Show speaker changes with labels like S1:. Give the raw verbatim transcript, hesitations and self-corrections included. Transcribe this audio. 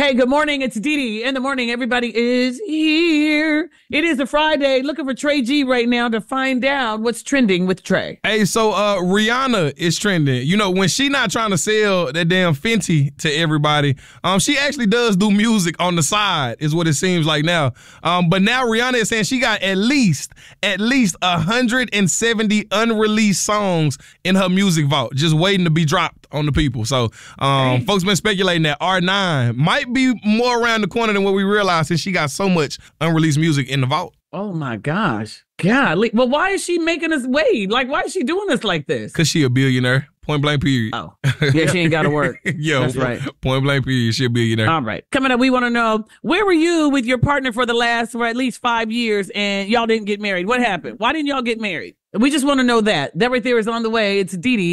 S1: Hey, good morning. It's Dee Dee. In the morning, everybody is here. It is a Friday. Looking for Trey G right now to find out what's trending with Trey.
S2: Hey, so uh, Rihanna is trending. You know, when she not trying to sell that damn Fenty to everybody, um, she actually does do music on the side, is what it seems like now. Um, but now Rihanna is saying she got at least, at least one hundred seventy unreleased songs in her music vault, just waiting to be dropped on the people. So um,
S1: Hey.
S2: folks been speculating that R nine might be more around the corner than what we realized, since she got so much unreleased music in the vault.
S1: Oh my gosh. Golly. Well, why is she making us wait? Like, why is she doing us like this?
S2: Cause she a billionaire. Point blank period.
S1: Oh, yeah, she ain't got to work.
S2: Yo,
S1: That's right.
S2: Point blank period. She a billionaire.
S1: All right. Coming up, we want to know, where were you with your partner for the last, for at least five years and y'all didn't get married? What happened? Why didn't y'all get married? We just want to know that. That right there is on the way. It's Dee Dee.